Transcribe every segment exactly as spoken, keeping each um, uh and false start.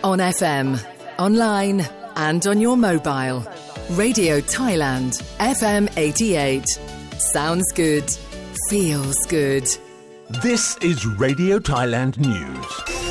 On F M, online and on your mobile. Radio Thailand, F M eighty-eight. Sounds good. Feels good. This is Radio Thailand News.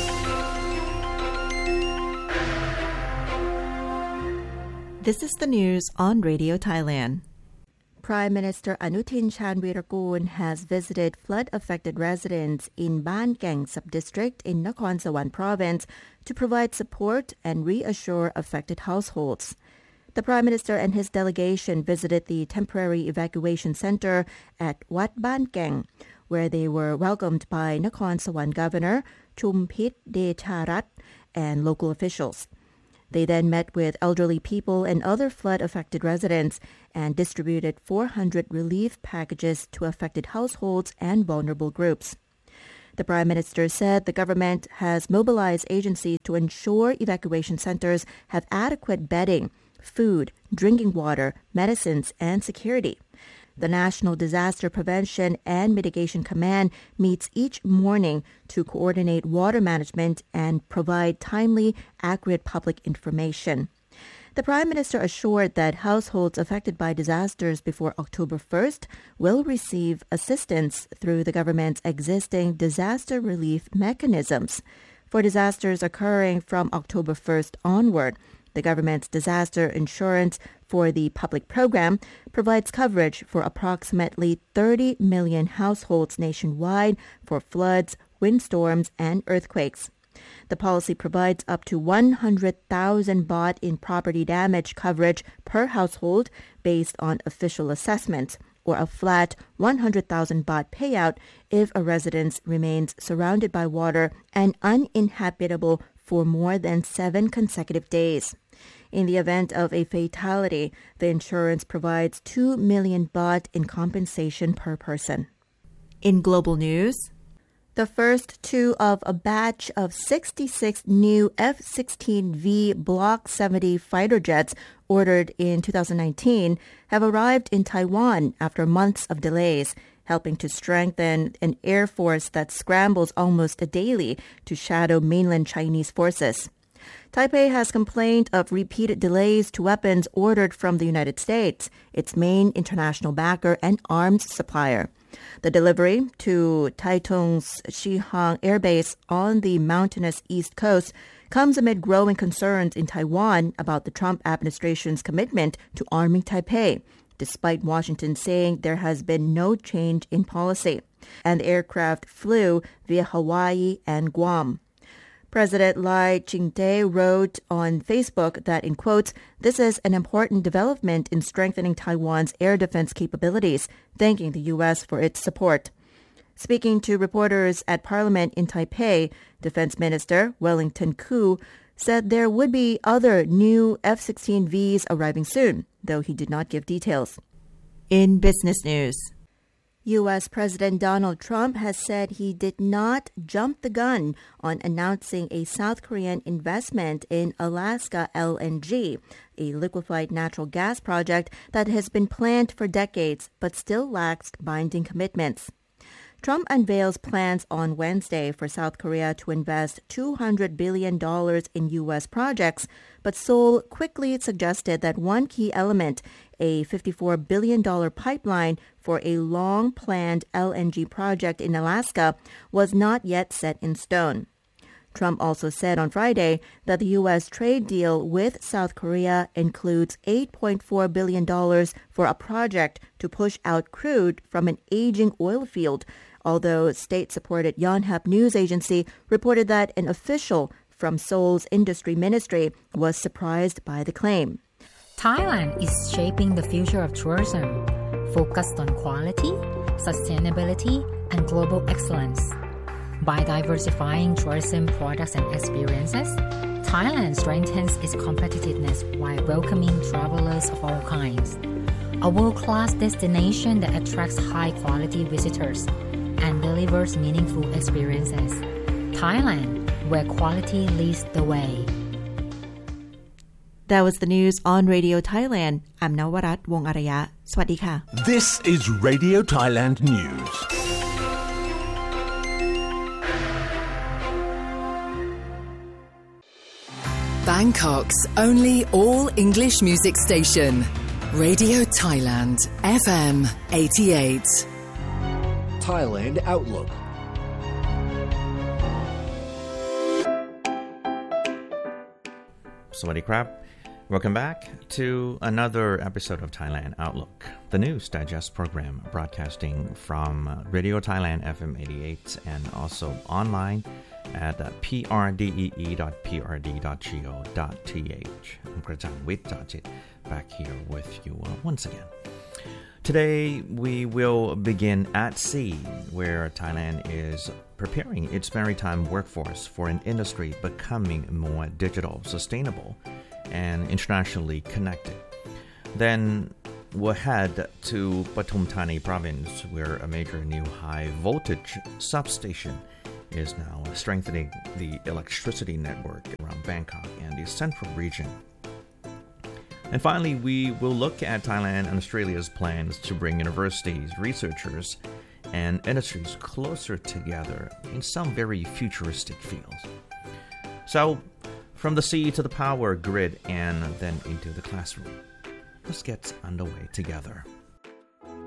This is the news on Radio Thailand. Prime Minister Anutin Charnvirakul has visited flood-affected residents in Ban Kaeng Sub-District in Nakhon Sawan Province to provide support and reassure affected households. The Prime Minister and his delegation visited the temporary evacuation center at Wat Ban Kaeng, where they were welcomed by Nakhon Sawan Governor Chumpit Decharat and local officials. They then met with elderly people and other flood-affected residents and distributed four hundred relief packages to affected households and vulnerable groups. The Prime Minister said the government has mobilized agencies to ensure evacuation centers have adequate bedding, food, drinking water, medicines, and security. The National Disaster Prevention and Mitigation Command meets each morning to coordinate water management and provide timely, accurate public information. The Prime Minister assured that households affected by disasters before October first will receive assistance through the government's existing disaster relief mechanisms. For disasters occurring from October first onward, the government's disaster insurance for the public program provides coverage for approximately thirty million households nationwide for floods, windstorms, and earthquakes. The policy provides up to one hundred thousand baht in property damage coverage per household based on official assessments, or a flat one hundred thousand baht payout if a residence remains surrounded by water and uninhabitable for more than seven consecutive days. In the event of a fatality, the insurance provides two million baht in compensation per person. In global news, the first two of a batch of sixty-six new F sixteen V Block seventy fighter jets ordered in two thousand nineteen have arrived in Taiwan after months of delays, helping to strengthen an air force that scrambles almost daily to shadow mainland Chinese forces. Taipei has complained of repeated delays to weapons ordered from the United States, its main international backer and arms supplier. The delivery to Taitung's Shihang Air Base on the mountainous East Coast comes amid growing concerns in Taiwan about the Trump administration's commitment to arming Taipei, despite Washington saying there has been no change in policy. And the aircraft flew via Hawaii and Guam. President Lai Ching-te wrote on Facebook that, in quotes, "This is an important development in strengthening Taiwan's air defense capabilities, thanking the U S for its support." Speaking to reporters at Parliament in Taipei, Defense Minister Wellington Koo said there would be other new F sixteen Vs arriving soon, though he did not give details. In business news, U S. President Donald Trump has said he did not jump the gun on announcing a South Korean investment in Alaska L N G, a liquefied natural gas project that has been planned for decades but still lacks binding commitments. Trump unveils plans on Wednesday for South Korea to invest two hundred billion dollars in U S projects, but Seoul quickly suggested that one key element, a fifty-four billion dollars pipeline for a long-planned L N G project in Alaska, was not yet set in stone. Trump also said on Friday that the U S trade deal with South Korea includes eight point four billion dollars for a project to push out crude from an aging oil field, although state-supported Yonhap news agency reported that an official from Seoul's industry ministry was surprised by the claim. Thailand is shaping the future of tourism, focused on quality, sustainability, and global excellence. By diversifying tourism products and experiences, Thailand strengthens its competitiveness while welcoming travelers of all kinds. A world-class destination that attracts high-quality visitors and delivers meaningful experiences. Thailand, where quality leads the way. That was the news on Radio Thailand. I'm Nawarat Wongaraya. สวัสดีค่ะ This is Radio Thailand News. Bangkok's only all-English music station. Radio Thailand, F M eighty-eight. Thailand Outlook. Sawadee krap. Welcome back to another episode of Thailand Outlook, the news digest program broadcasting from Radio Thailand F M eighty-eight and also online at p r d e e dot p r d dot go dot t h. I'm Krajang Witjajit back here with you uh, once again. Today we will begin at sea, where Thailand is preparing its maritime workforce for an industry becoming more digital, sustainable, and internationally connected. Then we'll head to Pathum Thani province, where a major new high-voltage substation is now strengthening the electricity network around Bangkok and the central region. And finally, we will look at Thailand and Australia's plans to bring universities, researchers, and industries closer together in some very futuristic fields. So, from the sea to the power grid and then into the classroom. Let's get underway together.